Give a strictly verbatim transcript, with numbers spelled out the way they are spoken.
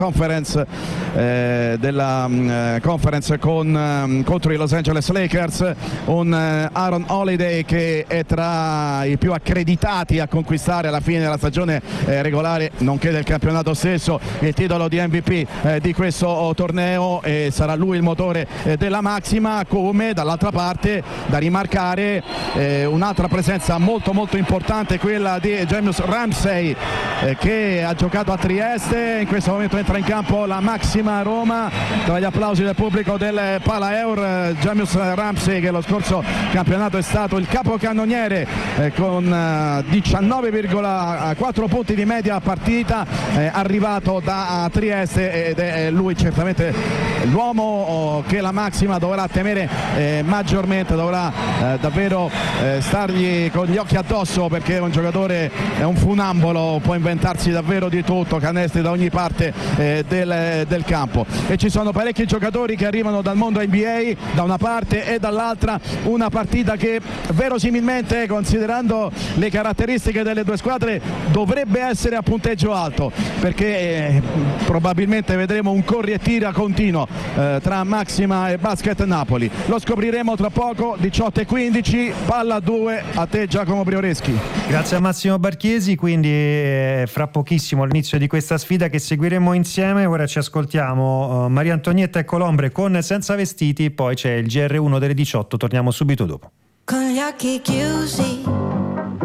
conference eh, della um, conference con, um, contro i Los Angeles Lakers, un uh, Aaron Holiday che è tra i più accreditati a conquistare alla fine della stagione eh, regolare nonché del campionato stesso il titolo di M V P eh, di questo torneo, e sarà lui il motore eh, della Maxima. Come dall'altra parte da rimarcare eh, un'altra presenza molto molto importante, quella di Jamius Ramsey eh, che ha giocato a Trieste. In questo momento entra in campo la Maxima Roma tra gli applausi del pubblico del Palaeur. Jamius Ramsey, che lo scorso campionato è stato il capocannoniere eh, con eh, diciannove virgola quattro punti di media a partita, eh, arrivato da Trieste, ed è lui certamente l'uomo oh, che la Maxima dovrà temere eh, maggiormente, dovrà eh, davvero eh, stargli con gli occhi addosso, perché è un giocatore, è un funambolo, può inventarsi davvero di tutto, canestri da ogni parte eh, del, del campo. E ci sono parecchi giocatori che arrivano dal mondo N B A da una parte e dall'altra, una partita che verosimilmente, considerando le caratteristiche delle due squadre, dovrebbe essere a punteggio alto, perché eh, probabilmente vedremo un corri e tira continuo eh, tra Maxima e Basket Napoli. Lo scopriremo tra poco. Diciotto e quindici, palla due, a te Giacomo Brioreschi. Grazie a Massimo Barchiesi. Quindi eh, fra pochissimo l'inizio di questa sfida che seguiremo insieme. Ora ci ascoltiamo uh, Maria Antonietta e Colombre con Senza Vestiti, poi c'è il G R uno delle diciotto, torniamo subito dopo. Con gli occhi chiusi